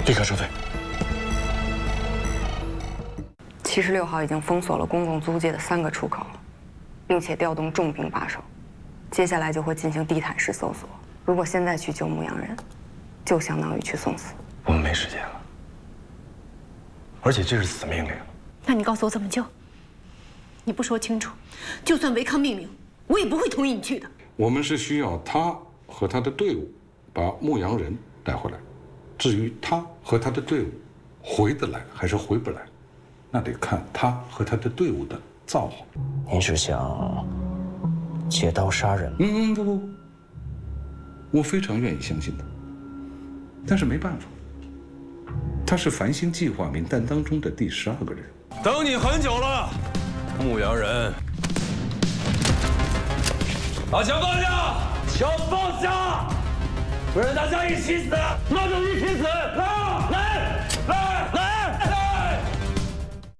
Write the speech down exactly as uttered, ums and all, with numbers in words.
立刻撤退。 七十六号已经封锁了公共租界的三个出口，并且调动重兵把守，接下来就会进行地毯式搜索。如果现在去救牧羊人，就相当于去送死。 我们没时间了，而且这是死命令。 那你告诉我怎么救？你不说清楚，就算违抗命令，我也不会同意你去的。 我们是需要他和他的队伍把牧羊人带回来，至于他和他的队伍回得来还是回不来，那得看他和他的队伍的造化。 您是想借刀杀人吗？ 嗯嗯，不不，我非常愿意相信他，但是没办法，他是繁星计划名单当中的第十二个人。 等你很久了，牧羊人。把枪放下，枪放下，不然大家一起死，那就一起死！来！